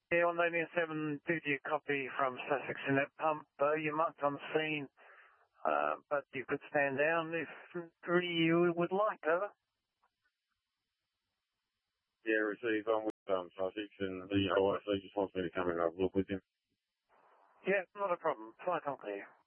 Yeah, on 750 copy from Sussex in that pump. You marked on the scene, but you could stand down if you would like, over. Yeah, receive. I'm with Sussex, and the OIC just wants me to come and have a look with him. Yeah, not a problem. Flight on clear.